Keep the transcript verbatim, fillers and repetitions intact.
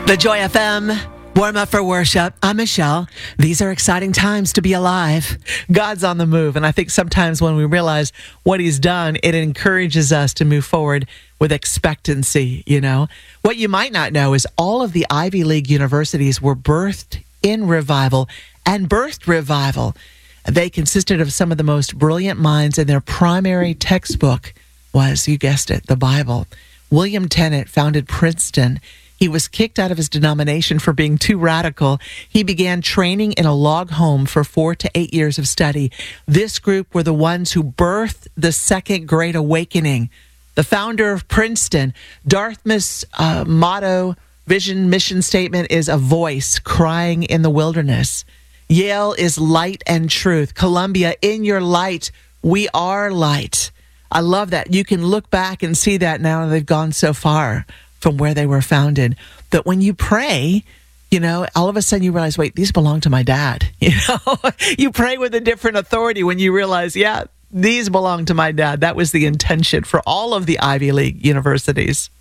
The Joy F M, warm up for worship. I'm Michelle. These are exciting times to be alive. God's on the move, and I think sometimes when we realize what he's done, it encourages us to move forward with expectancy, you know. What you might not know is all of the Ivy League universities were birthed in revival and birthed revival. They consisted of some of the most brilliant minds, and their primary textbook was, you guessed it, the Bible. William Tennant founded Princeton. He was kicked out of his denomination for being too radical. He began training in a log home for four to eight years of study. This group were the ones who birthed the Second Great Awakening. The founder of Princeton, Dartmouth's uh, motto, vision, mission statement is a voice crying in the wilderness. Yale is light and truth. Columbia, in your light, we are light. I love that. You can look back and see that now they've gone so far from where they were founded. But when you pray, you know, all of a sudden you realize, wait, these belong to my dad. You know, you pray with a different authority when you realize, yeah, these belong to my dad. That was the intention for all of the Ivy League universities.